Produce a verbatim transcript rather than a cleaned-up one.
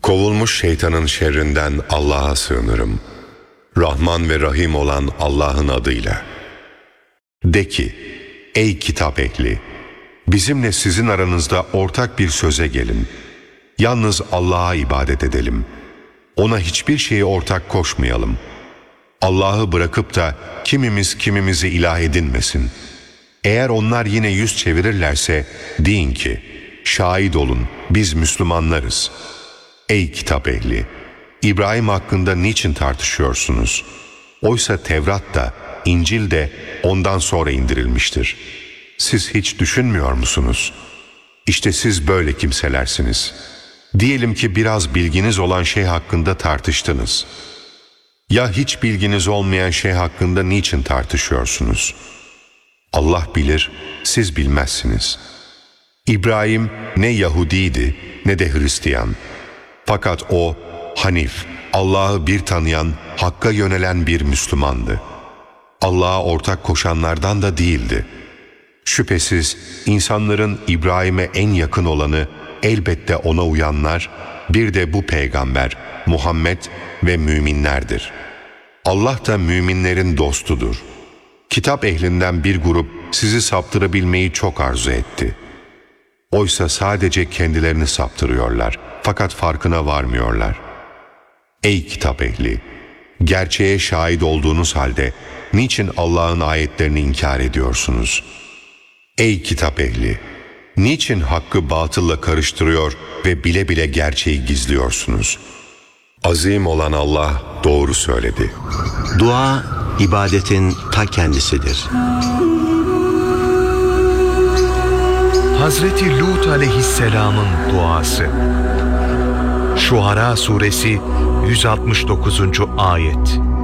Kovulmuş şeytanın şerrinden Allah'a sığınırım. Rahman ve Rahim olan Allah'ın adıyla. De ki, ey kitap ehli! Bizimle sizin aranızda ortak bir söze gelin. Yalnız Allah'a ibadet edelim. Ona hiçbir şeyi ortak koşmayalım. Allah'ı bırakıp da kimimiz kimimizi ilah edinmesin. Eğer onlar yine yüz çevirirlerse deyin ki, şahit olun biz Müslümanlarız. Ey kitap ehli! İbrahim hakkında niçin tartışıyorsunuz? Oysa Tevrat da, İncil de ondan sonra indirilmiştir. Siz hiç düşünmüyor musunuz? İşte siz böyle kimselersiniz. Diyelim ki biraz bilginiz olan şey hakkında tartıştınız. Ya hiç bilginiz olmayan şey hakkında niçin tartışıyorsunuz? Allah bilir, siz bilmezsiniz. İbrahim ne Yahudiydi ne de Hristiyan. Fakat o, Hanif, Allah'ı bir tanıyan, Hakk'a yönelen bir Müslümandı. Allah'a ortak koşanlardan da değildi. Şüphesiz insanların İbrahim'e en yakın olanı elbette ona uyanlar, bir de bu peygamber Muhammed ve müminlerdir. Allah da müminlerin dostudur. Kitap ehlinden bir grup sizi saptırabilmeyi çok arzu etti. Oysa sadece kendilerini saptırıyorlar, fakat farkına varmıyorlar. Ey kitap ehli! Gerçeğe şahit olduğunuz halde niçin Allah'ın ayetlerini inkar ediyorsunuz? Ey kitap ehli! Niçin hakkı batılla karıştırıyor ve bile bile gerçeği gizliyorsunuz? Azim olan Allah doğru söyledi. Dua, ibadetin ta kendisidir. Hazreti Lut aleyhisselamın duası. Şuara suresi yüz altmış dokuzuncu ayet.